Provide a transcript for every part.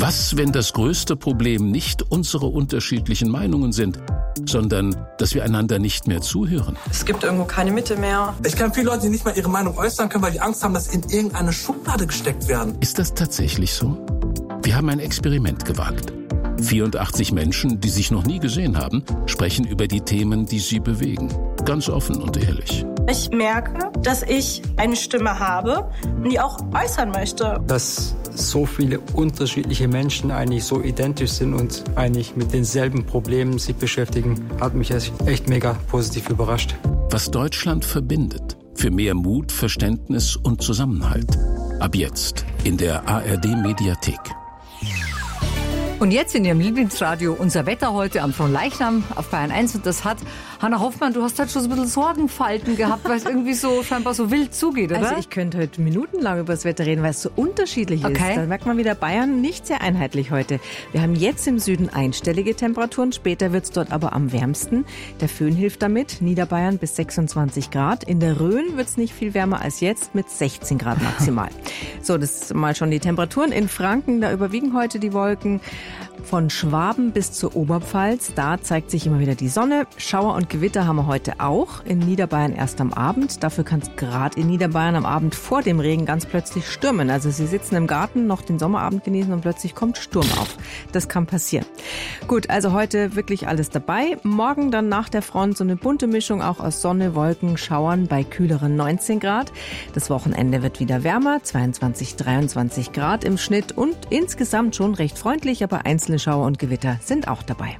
Was, wenn das größte Problem nicht unsere unterschiedlichen Meinungen sind, sondern dass wir einander nicht mehr zuhören? Es gibt irgendwo keine Mitte mehr. Ich kenne viele Leute, die nicht mal ihre Meinung äußern können, weil die Angst haben, dass sie in irgendeine Schublade gesteckt werden. Ist das tatsächlich so? Wir haben ein Experiment gewagt. 84 Menschen, die sich noch nie gesehen haben, sprechen über die Themen, die sie bewegen. Ganz offen und ehrlich. Ich merke, dass ich eine Stimme habe und die auch äußern möchte. Dass so viele unterschiedliche Menschen eigentlich so identisch sind und eigentlich mit denselben Problemen sich beschäftigen, hat mich echt mega positiv überrascht. Was Deutschland verbindet. Für mehr Mut, Verständnis und Zusammenhalt. Ab jetzt in der ARD-Mediathek. Und jetzt in Ihrem Lieblingsradio unser Wetter heute am Fronleichnam auf Bayern 1. Und das hat, Hannah Hoffmann, du hast halt schon so ein bisschen Sorgenfalten gehabt, weil es irgendwie so scheinbar so wild zugeht, oder? Also ich könnte heute minutenlang über das Wetter reden, weil es so unterschiedlich ist. Da merkt man wieder, Bayern nicht sehr einheitlich heute. Wir haben jetzt im Süden einstellige Temperaturen, später wird es dort aber am wärmsten. Der Föhn hilft damit, Niederbayern bis 26 Grad. In der Rhön wird es nicht viel wärmer als jetzt mit 16 Grad maximal. So, das ist mal schon die Temperaturen. In Franken, da überwiegen heute die Wolken. Von Schwaben bis zur Oberpfalz, da zeigt sich immer wieder die Sonne. Schauer und Gewitter haben wir heute auch. In Niederbayern erst am Abend. Dafür kann es gerade in Niederbayern am Abend vor dem Regen ganz plötzlich stürmen. Also Sie sitzen im Garten, noch den Sommerabend genießen und plötzlich kommt Sturm auf. Das kann passieren. Gut, also heute wirklich alles dabei. Morgen dann nach der Front so eine bunte Mischung auch aus Sonne, Wolken, Schauern bei kühleren 19 Grad. Das Wochenende wird wieder wärmer, 22, 23 Grad im Schnitt und insgesamt schon recht freundlich, aber einzelne Schauer und Gewitter sind auch dabei.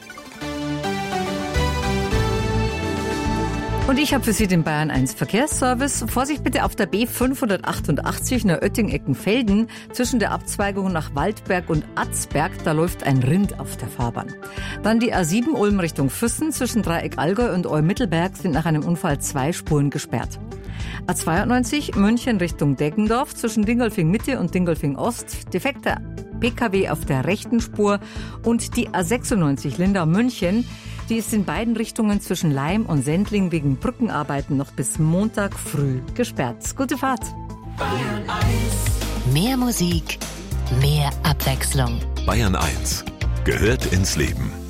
Und ich habe für Sie den Bayern 1 Verkehrsservice. Vorsicht bitte auf der B588 in der Oetting-Eckenfelden. Zwischen der Abzweigung nach Waldberg und Atzberg, da läuft ein Rind auf der Fahrbahn. Dann die A7 Ulm Richtung Füssen. Zwischen Dreieck Allgäu und Eumittelberg sind nach einem Unfall 2 Spuren gesperrt. A92 München Richtung Deggendorf. Zwischen Dingolfing Mitte und Dingolfing Ost. Defekter PKW auf der rechten Spur. Und die A96 Lindau München. Die ist in beiden Richtungen zwischen Laim und Sendling wegen Brückenarbeiten noch bis Montag früh gesperrt. Gute Fahrt. Bayern 1. Mehr Musik, mehr Abwechslung. Bayern 1 gehört ins Leben.